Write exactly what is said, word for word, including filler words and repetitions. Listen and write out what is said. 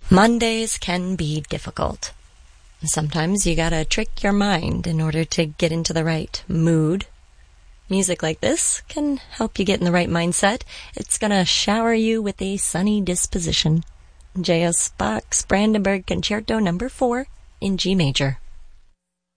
Mondays can be difficult. Sometimes you gotta trick your mind in order to get into the right mood. Music like this can help you get in the right mindset. It's gonna shower you with a sunny disposition. J S. Bach's Brandenburg Concerto number four in G major.